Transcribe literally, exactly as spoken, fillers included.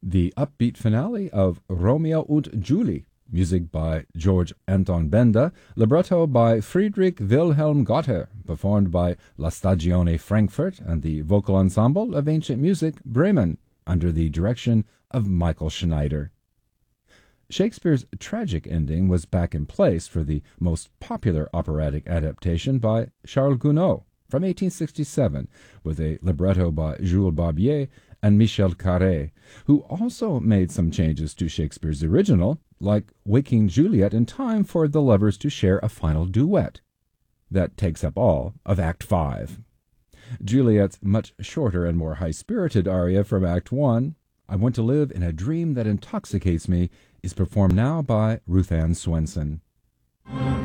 The upbeat finale of Romeo und Julie, music by George Anton Benda, libretto by Friedrich Wilhelm Gother, performed by La Stagione Frankfurt and the vocal ensemble of Ancient Music Bremen, under the direction of Michael Schneider. Shakespeare's tragic ending was back in place for the most popular operatic adaptation by Charles Gounod from eighteen sixty-seven, with a libretto by Jules Barbier and Michel Carré, who also made some changes to Shakespeare's original, like waking Juliet in time for the lovers to share a final duet. That takes up all of Act Five. Juliet's much shorter and more high-spirited aria from Act One, I Want to Live in a Dream That Intoxicates Me, is performed now by Ruth Ann Swenson.